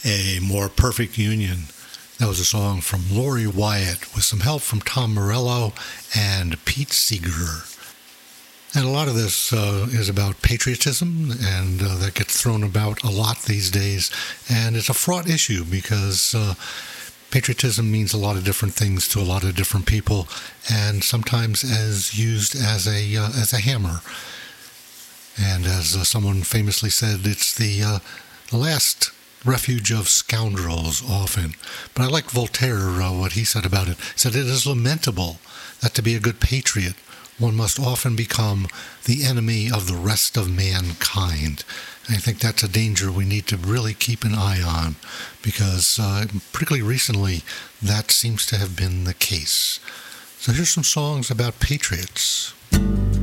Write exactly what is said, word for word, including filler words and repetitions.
A More Perfect Union. That was a song from Lori Wyatt with some help from Tom Morello and Pete Seeger. And a lot of this uh, is about patriotism, and uh, that gets thrown about a lot these days. And it's a fraught issue because uh, patriotism means a lot of different things to a lot of different people, and sometimes as used as a uh, as a hammer. And as uh, someone famously said, it's the uh, last refuge of scoundrels often. But I like Voltaire, uh, what he said about it. He said, "It is lamentable that to be a good patriot, one must often become the enemy of the rest of mankind." And I think that's a danger we need to really keep an eye on, because uh, particularly recently, that seems to have been the case. So here's some songs about patriots.